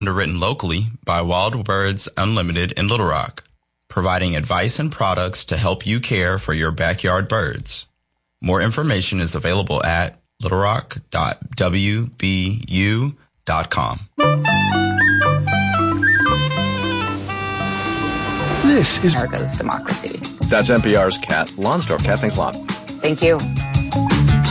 Underwritten locally by Wild Birds Unlimited in Little Rock, providing advice and products to help you care for your backyard birds. More information is available at littlerock.wbu.com. This is America's Democracy. That's NPR's Kat Lonsdorf. Kat, thanks a lot. Thank you.